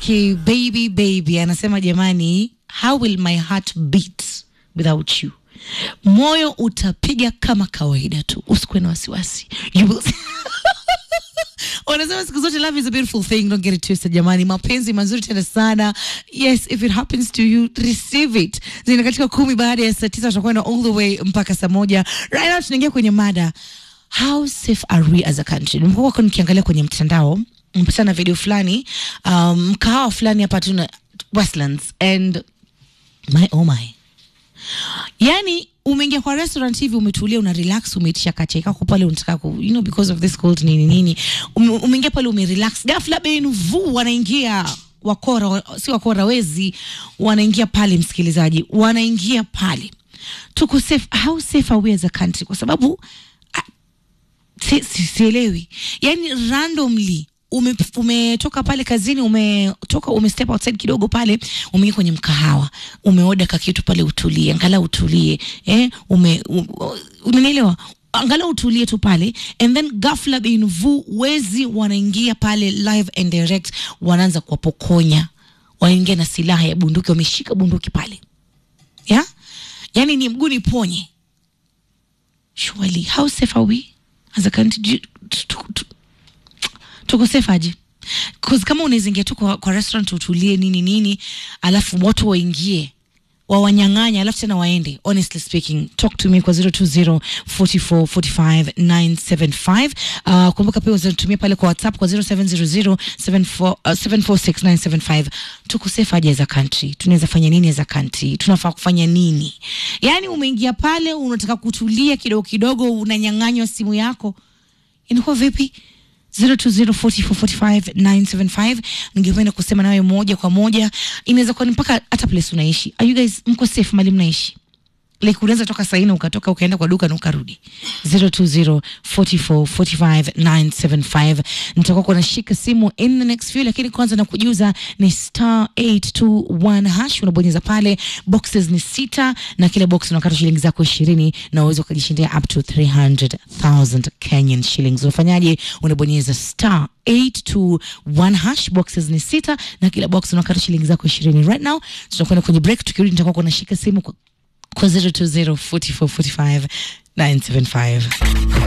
Okay, baby anasema jamani, how will my heart beat without you? Moyo utapiga kama kawaida tu, usikuwe na wasiwasi. You will Wanasema siku zote love is a beautiful thing, don't get it twisted jamani. Mapenzi mazuri tena sana. Yes, if it happens to you, receive it. Zina katika 10 baada ya saa 9 tutakwenda all the way mpaka saa 1. Right now tunaingia kwenye mada, how safe are we as a country? Nimekuwa nikiangalia kwenye mtandao, mpatana video fulani, mkahawa fulani hapa tuna Westlands, and my yani umeingia kwa restaurant hivi, umetulia, una relax, umeitisha kacha yako pale, unataka because of this cold nini umeingia pale, umerelax, ghafla benvu wanaingia wakora wezi wanaingia pale, msikilizaji, wanaingia pale. Tuko safe? How safe are we as a country? Kwa sababu sielewi, yani randomly umetoka pale kazini, umestep outside kidogo pale, umeingia kwenye mkahawa, umeoda kitu pale, utulie, angalau utulie, unanielewa, angalau utulie tu pale, and then ghafla binvu wezi wanaingia pale live and direct, wanaanza kuwapokonya, wanaingia na silaha ya bunduki, wameshika bunduki pale, yani ni mguu ni ponye. Surely how safe are we as a country? Tuko safe aje? Because kama unazingia tu kwa restaurant utulie nini alafu watu waingie wawanyang'anya alafu tena waende, honestly speaking, talk to me kwa 02044459975. Kumbuka pia unatumia pale kwa WhatsApp kwa 0700746975. Tuko safe aje as a country? Tunaweza fanya nini as a country? Tunafaa kufanya nini? Yani umeingia pale, unataka kutulia kidogo, unanyang'anywa simu yako, inakuwa vipi? 02044459975. Ningependa kusema nawe moja kwa moja, inaweza kuwa mpaka hata place unaishi. Are you guys mko safe mali mnaishi? Like unaweza toka saina ukatoka ukaenda kwa duka na ukarudi. 02044459975. Nitakuwa kuna shika simu in the next few, lakini kwanza na kujuza ni *821#. Unabonyeza pale, boxes ni 6 na kila box unakata shilingi zako 20 na uwezo kujishindia up to 300,000 Kenyan shillings. Unafanyaje? Unabonyeza *821#, boxes ni 6 na kila box unakata shilingi zako 20. Right now tutakwenda kwenye break, tukirudi nitakuwa kuna shika simu kwa 02044459975.